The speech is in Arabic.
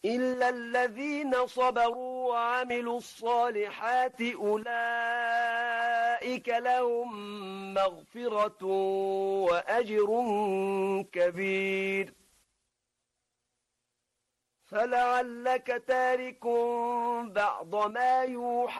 إلا الذين صبروا وعملوا الصالحات أولئك لهم مغفرة وأجر كبير. فلعلك تارك بعض ما يوحى